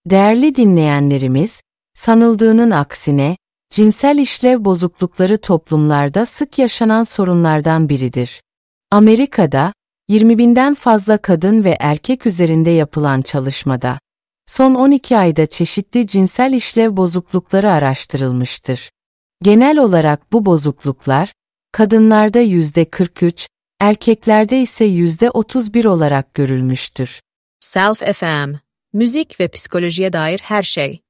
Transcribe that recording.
Değerli dinleyenlerimiz, sanıldığının aksine, cinsel işlev bozuklukları toplumlarda sık yaşanan sorunlardan biridir. Amerika'da, 20.000'den fazla kadın ve erkek üzerinde yapılan çalışmada, son 12 ayda çeşitli cinsel işlev bozuklukları araştırılmıştır. Genel olarak bu bozukluklar, kadınlarda %43, erkeklerde ise %31 olarak görülmüştür. Self FM, müzik ve psikolojiye dair her şey.